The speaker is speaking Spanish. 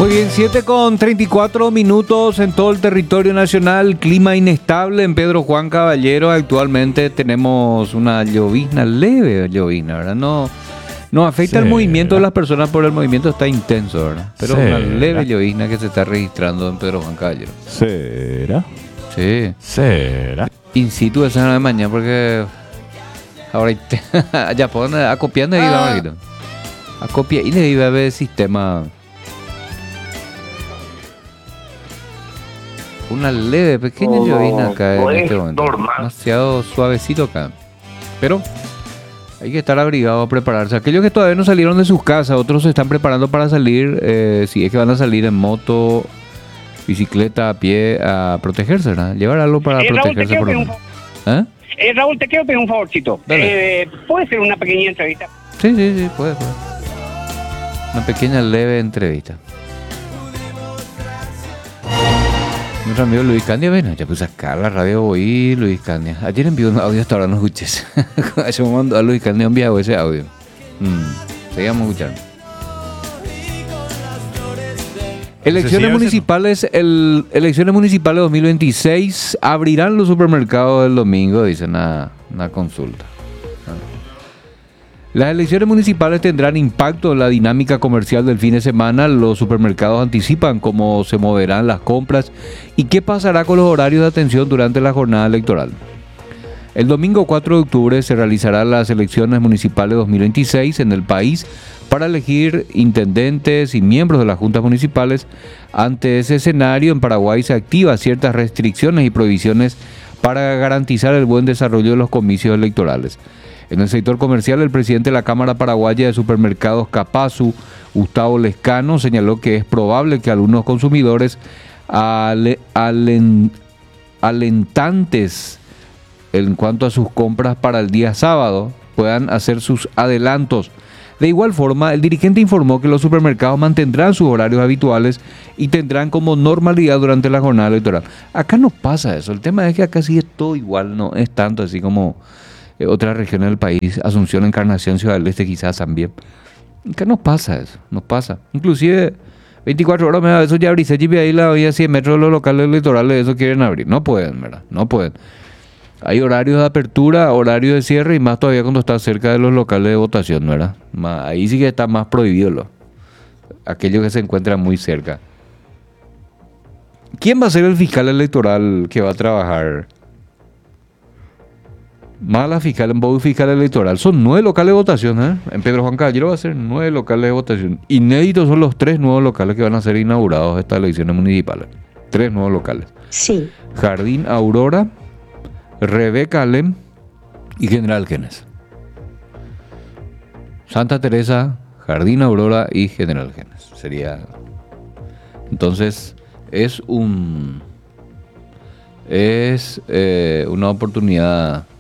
Muy bien, 7:34 en todo el territorio nacional. Clima inestable en Pedro Juan Caballero. Actualmente tenemos una llovizna, leve llovizna, ¿verdad? No afecta el movimiento de las personas, pero el movimiento está intenso, ¿verdad? Pero una leve llovizna que se está registrando en Pedro Juan Caballero. ¿Será? Sí. ¿Será? In situ esa de mañana porque ahora ya pueden acopiando y acopia y le iba a ver el sistema. Una leve, pequeña llovizna acá en este momento. Demasiado suavecito acá. Pero hay que estar abrigados, prepararse. Aquellos que todavía no salieron de sus casas, otros se están preparando para salir. Si es que van a salir en moto, bicicleta, a pie, a protegerse, ¿verdad? Llevar algo para protegerse. Raúl, te quiero pedir un favorcito. ¿Puede ser una pequeña entrevista? Sí, puede. Una pequeña leve entrevista. Nuestro amigo Luis Candia, ven, ya puse acá la radio hoy, Luis Candia. Ayer envió un audio, hasta ahora no escuches. Yo me mando a Luis Candia enviado ese audio. Seguimos escuchando. Elecciones municipales 2026 abrirán los supermercados el domingo, dice una consulta. Las elecciones municipales tendrán impacto en la dinámica comercial del fin de semana. Los supermercados anticipan cómo se moverán las compras y qué pasará con los horarios de atención durante la jornada electoral. El domingo 4 de octubre se realizarán las elecciones municipales 2026 en el país para elegir intendentes y miembros de las juntas municipales. Ante ese escenario, en Paraguay se activan ciertas restricciones y prohibiciones para garantizar el buen desarrollo de los comicios electorales. En el sector comercial, el presidente de la Cámara Paraguaya de Supermercados Capasu, Gustavo Lescano, señaló que es probable que algunos consumidores alentantes en cuanto a sus compras para el día sábado puedan hacer sus adelantos. De igual forma, el dirigente informó que los supermercados mantendrán sus horarios habituales y tendrán como normalidad durante la jornada electoral. Acá no pasa eso. El tema es que acá sí es todo igual, no es tanto así como otras regiones del país, Asunción, Encarnación, Ciudad del Este quizás también. Acá no pasa eso, no pasa. Inclusive 24 horas, eso ya abrirse y ahí la vía 100 metros de los locales electorales, eso quieren abrir. No pueden, ¿verdad? No pueden. Hay horarios de apertura, horarios de cierre y más todavía cuando está cerca de los locales de votación, ¿verdad? Ahí sí que está más prohibido aquellos que se encuentran muy cerca. ¿Quién va a ser el fiscal electoral que va a trabajar? Más la fiscal en Bodo Fiscal Electoral. Son 9 locales de votación, ¿eh? En Pedro Juan Caballero va a ser 9 locales de votación. Inéditos son los 3 nuevos locales que van a ser inaugurados estas elecciones municipales. 3 nuevos locales. Sí. Jardín Aurora, Rebeca Alem y General Genes. Santa Teresa, Jardín Aurora y General Genes. Sería. Entonces, es una oportunidad